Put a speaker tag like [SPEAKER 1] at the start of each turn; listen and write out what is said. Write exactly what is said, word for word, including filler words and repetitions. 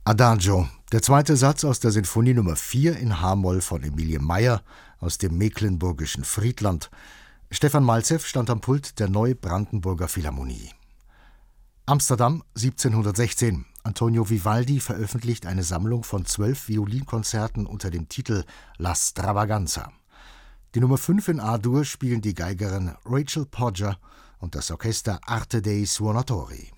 [SPEAKER 1] Adagio, der zweite Satz aus der Sinfonie Nummer vier in H-Moll von Emilie Meyer aus dem mecklenburgischen Friedland. Stefan Malzew stand am Pult der Neubrandenburger Philharmonie. Amsterdam siebzehnhundertsechzehn. Antonio Vivaldi veröffentlicht eine Sammlung von zwölf Violinkonzerten unter dem Titel La Stravaganza. Die Nummer fünf in A-Dur spielen die Geigerin Rachel Podger und das Orchester Arte dei Suonatori.